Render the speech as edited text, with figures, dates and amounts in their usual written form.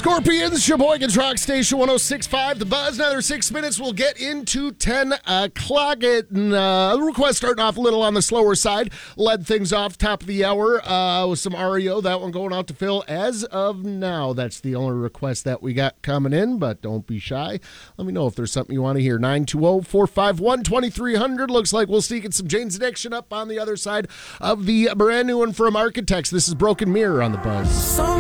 Scorpions, Sheboygan's Rock Station 106.5. The Buzz, another 6 minutes. We'll get into 10 o'clock. The request starting off a little on the slower side. Led things off top of the hour with some REO. That one going out to Phil as of now. That's the only request that we got coming in, but don't be shy. Let me know if there's something you want to hear. 920-451-2300. Looks like we'll sneak in some Jane's Addiction up on the other side of the brand new one from Architects. This is Broken Mirror on the Buzz.